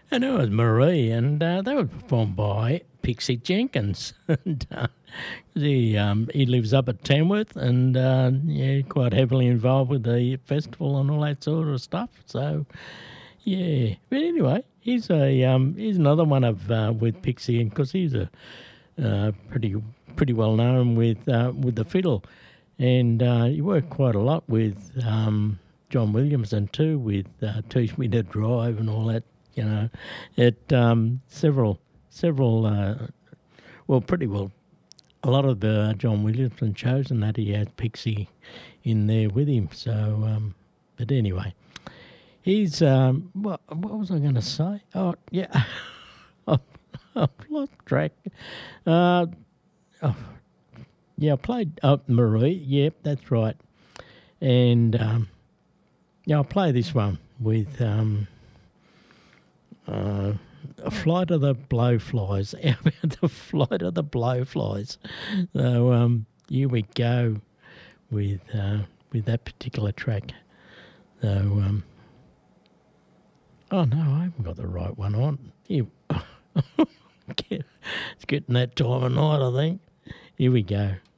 And it was Marie, and they were performed by Pixie Jenkins. And he lives up at Tamworth, and yeah, quite heavily involved with the festival and all that sort of stuff. So yeah, but anyway, he's another one of with Pixie, and because he's a pretty well known with the fiddle, and he worked quite a lot with John Williamson too, with Teach Me to Drive and all that. You know, at several well, pretty well a lot of the John Williamson shows, and that he had Pixie in there with him. So, but anyway, he's what was I going to say? Oh yeah, I've, I've lost track. Uh, oh, yeah, I played Marie. Yep, that's right. And yeah, I'll play this one with a Flight of the Blowflies. How about the Flight of the Blowflies? So here we go with that particular track. So oh no, I haven't got the right one on. Here, it's getting that time of night, I think. Here we go.